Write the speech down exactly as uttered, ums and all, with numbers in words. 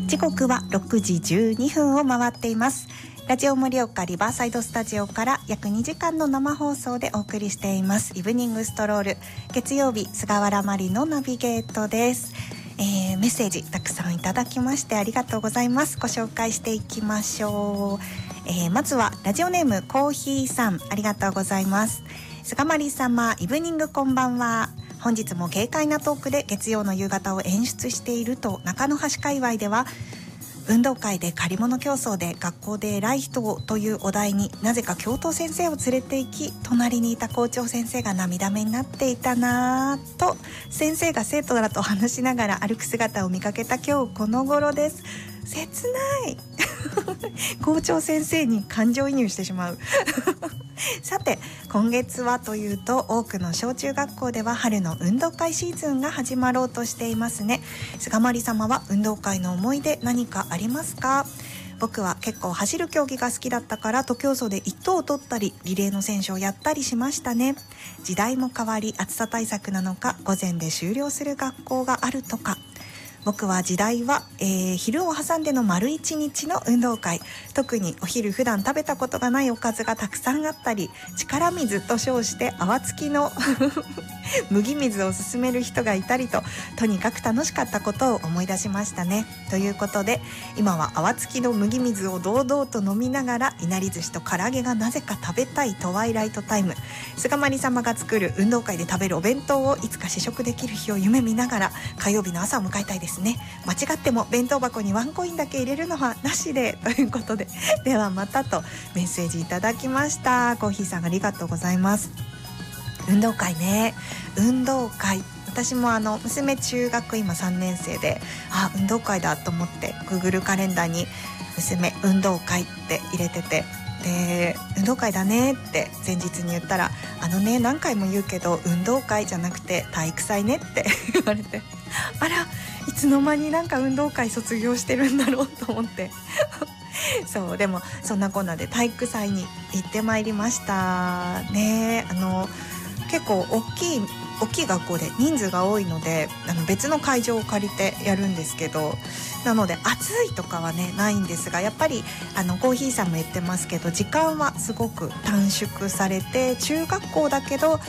時刻はろくじじゅうにふんを回っています。ラジオ盛岡リバーサイドスタジオから約にじかんの生放送でお送りしていますイブニングストロール。月曜日、菅原マリのナビゲートです。えー、メッセージたくさんいただきましてありがとうございます。ご紹介していきましょう。えー、まずはラジオネームコーヒーさん、ありがとうございます。菅マリ様、イブニングこんばんは。本日も軽快なトークで月曜の夕方を演出していると中野橋界隈では、運動会で借り物競争で学校で偉い人をというお題になぜか教頭先生を連れて行き、隣にいた校長先生が涙目になっていたなぁと先生が生徒らと話しながら歩く姿を見かけた今日この頃です。切ない校長先生に感情移入してしまうさて今月はというと、多くの小中学校では春の運動会シーズンが始まろうとしていますね。菅まり様は運動会の思い出何かありますか？僕は結構走る競技が好きだったから徒競走で一等を取ったりリレーの選手をやったりしましたね。時代も変わり暑さ対策なのか午前で終了する学校があるとか。僕は時代は、えー、昼を挟んでの丸一日の運動会、特にお昼普段食べたことがないおかずがたくさんあったり、力水と称して泡付きの麦水を勧める人がいたりと、とにかく楽しかったことを思い出しましたね。ということで今は泡付きの麦水を堂々と飲みながらいなり寿司と唐揚げがなぜか食べたいトワイライトタイム。菅まり様が作る運動会で食べるお弁当をいつか試食できる日を夢見ながら火曜日の朝を迎えたいですね。間違っても弁当箱にワンコインだけ入れるのはなしでということで、ではまたとメッセージいただきました。コーヒーさんありがとうございます。運動会ね、運動会、私もあの娘中学今さんねん生で、あ運動会だと思って Google カレンダーに娘運動会って入れてて、で運動会だねって前日に言ったら、あのね何回も言うけど運動会じゃなくて体育祭ねって言われて、あらいつの間になんか運動会卒業してるんだろうと思ってそうでもそんなこんなで体育祭に行ってまいりましたね。あの結構大きい大きい学校で人数が多いので、あの別の会場を借りてやるんですけど、なので暑いとかはねないんですが、やっぱりあのコーヒーさんも言ってますけど時間はすごく短縮されて、中学校だけど